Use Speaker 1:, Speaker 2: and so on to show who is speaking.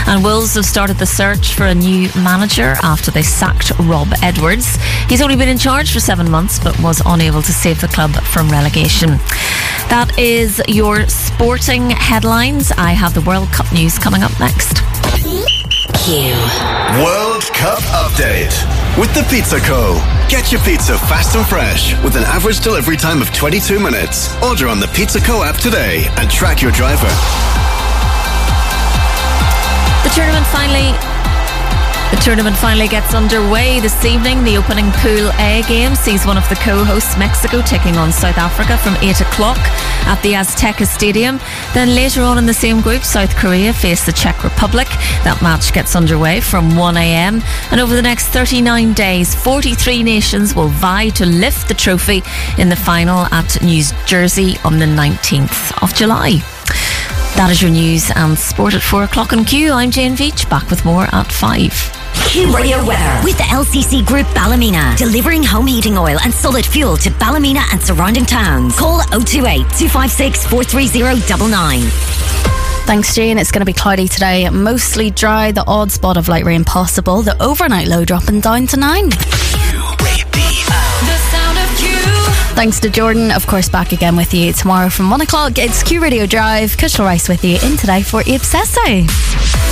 Speaker 1: And Wolves have started the search for a new manager after they sacked Rob Edwards. He's only been in charge for 7 months but was unable to save the club from relegation. That is your sporting headlines. I have the World Cup news coming up next.
Speaker 2: Q.
Speaker 3: World Cup update with the Pizza Co. Get your pizza fast and fresh with an average delivery time of 22 minutes. Order on the Pizza Co app today and track your driver.
Speaker 1: The tournament finally gets underway this evening. The opening Pool A game sees one of the co-hosts, Mexico, taking on South Africa from 8 o'clock at the Azteca Stadium. Then later on in the same group, South Korea face the Czech Republic. That match gets underway from 1 a.m. And over the next 39 days, 43 nations will vie to lift the trophy in the final at New Jersey on the 19th of July. That is your news and sport at 4 o'clock on Q. I'm Jane Veach, back with more at 5.
Speaker 2: Q Radio weather with the LCC Group Ballymena, delivering home heating oil and solid fuel to Ballymena and surrounding towns. Call 028 256 43099.
Speaker 4: Thanks, Jane. It's going to be cloudy today, mostly dry, the odd spot of light rain possible, the overnight low dropping down to 9. Thanks to Jordan, of course, back again with you tomorrow from 1 o'clock. It's Q Radio Drive. Kushal Rice with you in today for Obsesse.